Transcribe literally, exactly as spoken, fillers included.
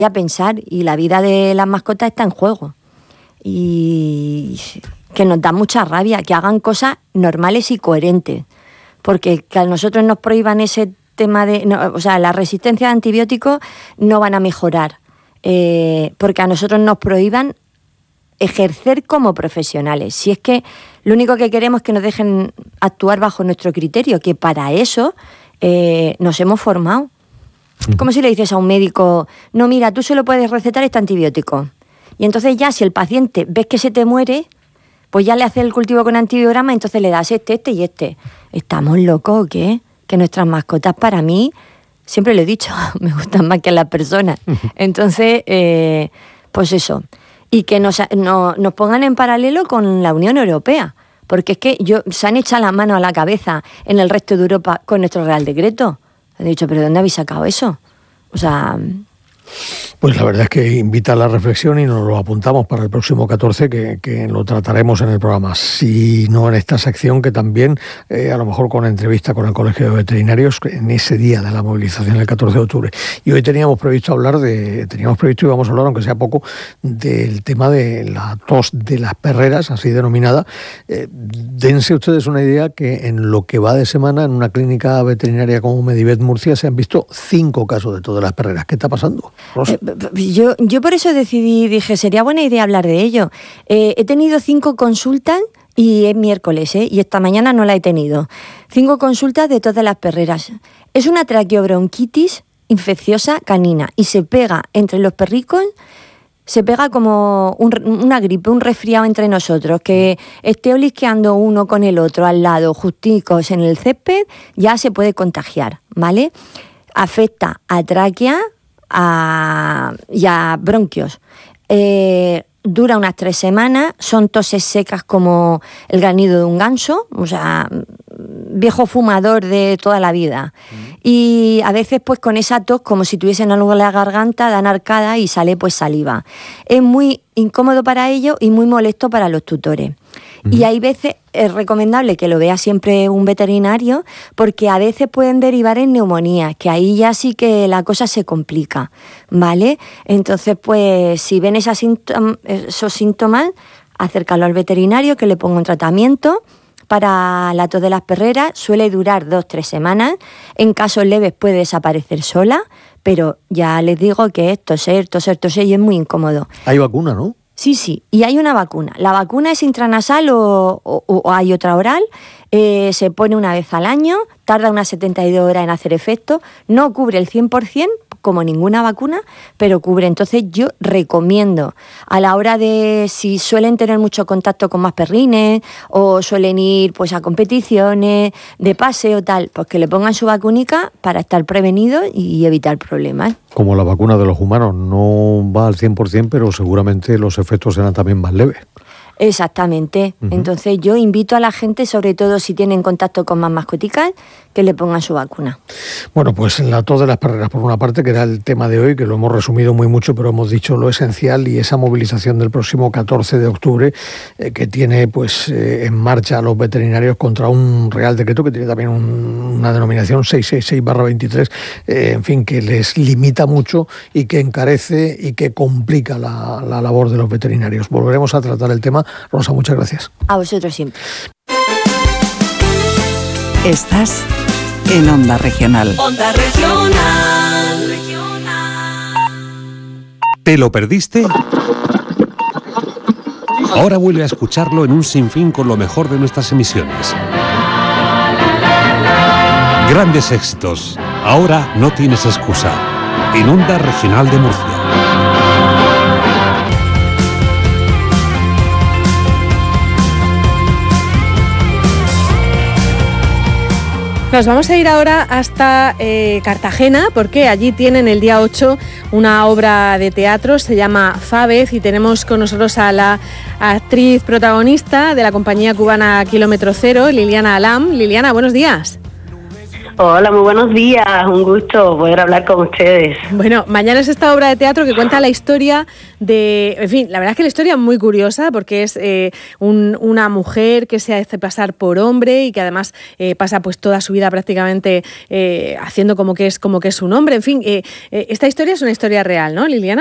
a pensar, y la vida de las mascotas está en juego. Y que nos da mucha rabia que hagan cosas normales y coherentes, porque que a nosotros nos prohíban ese tema de... No, o sea, la resistencia a antibióticos no van a mejorar, eh, porque a nosotros nos prohíban ejercer como profesionales. Si es que lo único que queremos es que nos dejen actuar bajo nuestro criterio, que para eso eh, nos hemos formado. Como si le dices a un médico, no, mira, tú solo puedes recetar este antibiótico. Y entonces ya si el paciente ves que se te muere, pues ya le haces el cultivo con antibiograma, entonces le das este, este y este. ¿Estamos locos o qué? Que nuestras mascotas, para mí, siempre lo he dicho, me gustan más que las personas. Entonces, eh, pues eso. Y que nos, no, nos pongan en paralelo con la Unión Europea. Porque es que yo, se han echado la mano a la cabeza en el resto de Europa con nuestro Real Decreto. He dicho, ¿pero dónde habéis sacado eso? O sea... Pues la verdad es que invita a la reflexión y nos lo apuntamos para el próximo catorce, que, que lo trataremos en el programa. Si no en esta sección, que también, eh, a lo mejor con entrevista con el Colegio de Veterinarios, en ese día de la movilización, el catorce de octubre. Y hoy teníamos previsto hablar de, teníamos previsto y vamos a hablar, aunque sea poco, del tema de la tos de las perreras, así denominada. Eh, dense ustedes una idea que en lo que va de semana, en una clínica veterinaria como Medivet Murcia, se han visto cinco casos de tos de las perreras. ¿Qué está pasando, Rosa? Eh, Yo, yo por eso decidí, dije, sería buena idea hablar de ello. Eh, he tenido cinco consultas y es miércoles, ¿eh? Y esta mañana no la he tenido. Cinco consultas de todas las perreras. Es una traqueobronquitis infecciosa canina y se pega entre los perricos, se pega como un, una gripe, un resfriado entre nosotros, que esté olisqueando uno con el otro al lado, justicos en el césped, ya se puede contagiar, ¿vale? Afecta a tráquea, A, y a bronquios. Eh, dura unas tres semanas, son toses secas como el granido de un ganso, o sea, viejo fumador de toda la vida. Mm. Y a veces pues con esa tos, como si tuviesen algo en la garganta, dan arcada y sale pues saliva. Es muy incómodo para ellos y muy molesto para los tutores. Mm. Y hay veces, es recomendable que lo vea siempre un veterinario, porque a veces pueden derivar en neumonías, que ahí ya sí que la cosa se complica, ¿vale? Entonces, pues, si ven esas síntom- esos síntomas, acércalo al veterinario, que le ponga un tratamiento. Para la tos de las perreras suele durar dos, tres semanas. En casos leves puede desaparecer sola, pero ya les digo que es toser, toser, toser y es muy incómodo. Hay vacuna, ¿no? Sí, sí, y hay una vacuna. La vacuna es intranasal o, o, o hay otra oral, eh, se pone una vez al año, tarda unas setenta y dos horas en hacer efecto, no cubre el cien por ciento como ninguna vacuna, pero cubre. Entonces yo recomiendo a la hora de, si suelen tener mucho contacto con más perrines o suelen ir pues a competiciones de paseo tal, pues que le pongan su vacunica para estar prevenidos y evitar problemas. Como la vacuna de los humanos no va al cien por ciento, pero seguramente los efectos serán también más leves. Exactamente. Uh-huh. Entonces yo invito a la gente, sobre todo si tienen contacto con más mascoticas, que le pongan su vacuna. Bueno, pues la tos de las perreras, por una parte, que era el tema de hoy, que lo hemos resumido muy mucho, pero hemos dicho lo esencial, y esa movilización del próximo catorce de octubre, eh, que tiene pues eh, en marcha a los veterinarios contra un Real Decreto que tiene también un, una denominación seiscientos sesenta y seis barra veintitrés, eh, en fin, que les limita mucho y que encarece y que complica la, la labor de los veterinarios. Volveremos a tratar el tema. Rosa, muchas gracias. A vosotros siempre. Estás en Onda Regional. Onda Regional. ¿Te lo perdiste? Ahora vuelve a escucharlo en un sinfín con lo mejor de nuestras emisiones. Grandes éxitos. Ahora no tienes excusa. En Onda Regional de Murcia. Nos vamos a ir ahora hasta eh, Cartagena, porque allí tienen el día ocho una obra de teatro, se llama Fávez, y tenemos con nosotros a la actriz protagonista de la compañía cubana Kilómetro Cero, Liliana Alam. Liliana, buenos días. Hola, muy buenos días, un gusto poder hablar con ustedes. Bueno, mañana es esta obra de teatro que cuenta la historia de, en fin, la verdad es que la historia es muy curiosa porque es eh, un, una mujer que se hace pasar por hombre y que además eh, pasa pues toda su vida prácticamente eh, haciendo como que es como que es un hombre, en fin, eh, eh, esta historia es una historia real, ¿no, Liliana?